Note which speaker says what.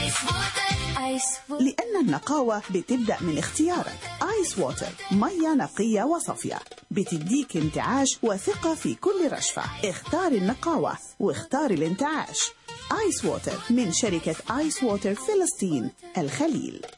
Speaker 1: لأن النقاوة بتبدأ من اختيارك. آيس ووتر، مية نقية وصافية، بتديك انتعاش وثقة في كل رشفة. اختار النقاوة واختار الانتعاش. آيس ووتر من شركة آيس ووتر فلسطين الخليل.